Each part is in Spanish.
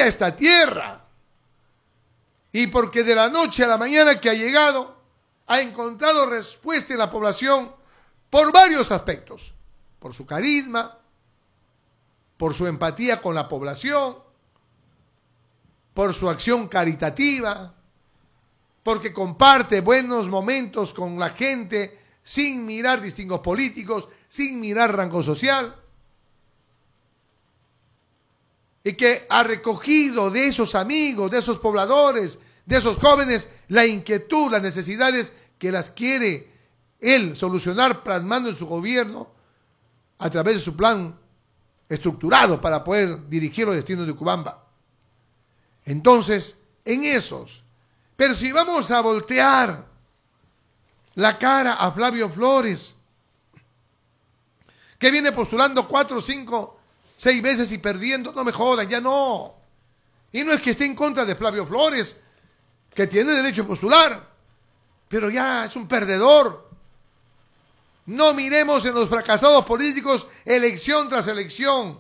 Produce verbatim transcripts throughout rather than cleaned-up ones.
quiere a esta tierra. Y porque de la noche a la mañana que ha llegado, ha encontrado respuesta en la población por varios aspectos. Por su carisma, por su empatía con la población, por su acción caritativa, porque comparte buenos momentos con la gente sin mirar distingos políticos, sin mirar rango social, y que ha recogido de esos amigos, de esos pobladores, de esos jóvenes, la inquietud, las necesidades que las quiere él solucionar plasmando en su gobierno a través de su plan estructurado para poder dirigir los destinos de Urubamba. Entonces, en esos, pero si vamos a voltear la cara a Flavio Flores, que viene postulando cuatro, cinco, seis veces y perdiendo, no me jodan, ya no. Y no es que esté en contra de Flavio Flores, que tiene derecho a postular, pero ya es un perdedor. No miremos en los fracasados políticos elección tras elección.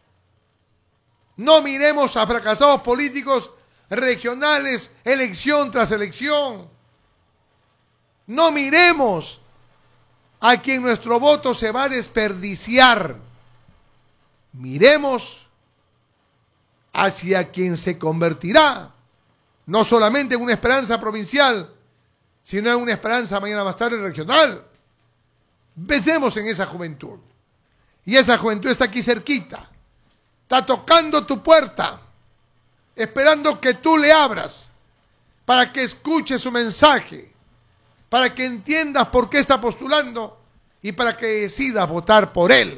No miremos a fracasados políticos regionales elección tras elección. No miremos a quien nuestro voto se va a desperdiciar. Miremos hacia quien se convertirá no solamente en una esperanza provincial, sino en una esperanza mañana más tarde regional. Pensemos en esa juventud. Y esa juventud está aquí cerquita. Está tocando tu puerta, esperando que tú le abras, para que escuche su mensaje, para que entiendas por qué está postulando y para que decidas votar por él.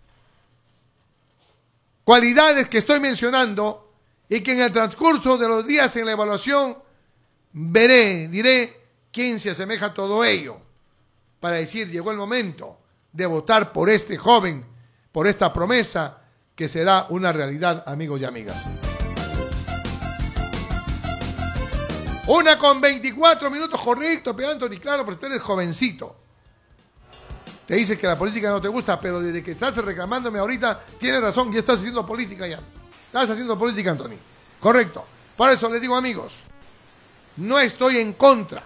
Cualidades que estoy mencionando y que en el transcurso de los días en la evaluación veré, diré quién se asemeja a todo ello, para decir, llegó el momento de votar por este joven, por esta promesa que será una realidad, amigos y amigas. Una con veinticuatro minutos, correcto, pero Anthony, claro, pero tú eres jovencito. Te dices que la política no te gusta, pero desde que estás reclamándome ahorita, tienes razón, ya estás haciendo política ya. Estás haciendo política, Anthony. Correcto. Por eso les digo, amigos, no estoy en contra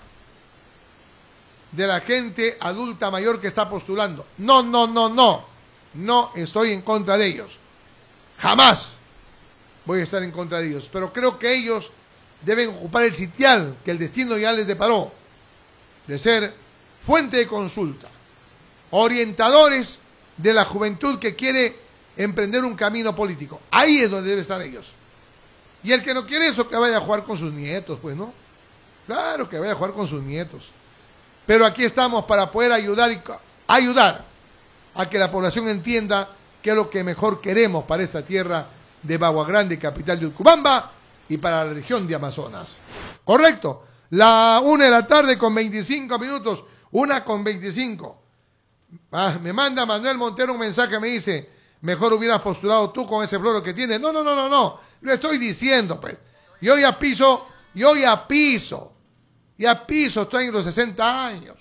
de la gente adulta mayor que está postulando. No, no, no, no. No estoy en contra de ellos. Jamás voy a estar en contra de ellos. Pero creo que ellos deben ocupar el sitial que el destino ya les deparó, de ser fuente de consulta, orientadores de la juventud que quiere emprender un camino político. Ahí es donde deben estar ellos. Y el que no quiere eso, que vaya a jugar con sus nietos, pues, ¿no? Claro, que vaya a jugar con sus nietos. Pero aquí estamos para poder ayudar y ayudar a que la población entienda qué es lo que mejor queremos para esta tierra de Bagua Grande, capital de Urubamba, y para la región de Amazonas. Correcto. La una de la tarde con veinticinco minutos. Una con veinticinco. Ah, me manda Manuel Montero un mensaje, me dice, mejor hubieras postulado tú con ese floro que tienes. No, no, no, no, no. Lo estoy diciendo, pues. Yo ya piso, yo ya piso. Ya piso, estoy en los sesenta años.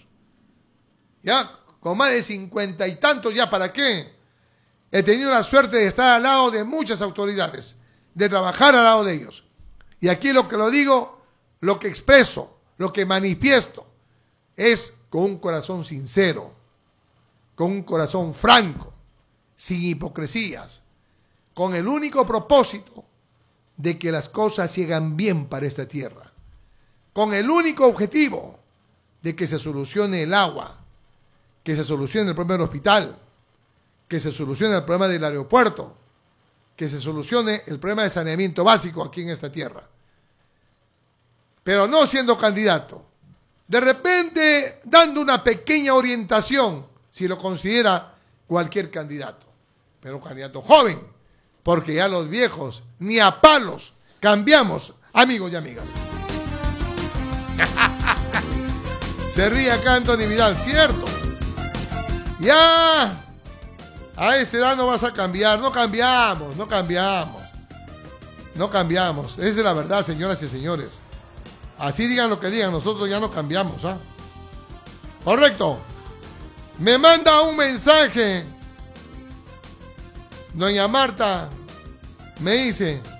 Ya, con más de cincuenta y tantos, ¿ya para qué? He tenido la suerte de estar al lado de muchas autoridades, de trabajar al lado de ellos. Y aquí lo que lo digo, lo que expreso, lo que manifiesto, es con un corazón sincero, con un corazón franco, sin hipocresías, con el único propósito de que las cosas lleguen bien para esta tierra, con el único objetivo de que se solucione el agua, que se solucione el problema del hospital, que se solucione el problema del aeropuerto, que se solucione el problema de saneamiento básico aquí en esta tierra. Pero no siendo candidato, de repente dando una pequeña orientación, si lo considera cualquier candidato, pero un candidato joven, porque ya los viejos ni a palos cambiamos, amigos y amigas. Se ríe acá Anthony Vidal, ¿cierto? Ya a esta edad no vas a cambiar, no cambiamos, no cambiamos, no cambiamos, esa es la verdad, señoras y señores. Así digan lo que digan, nosotros ya no cambiamos, ¿ah? Correcto. Me manda un mensaje doña Marta, me dice,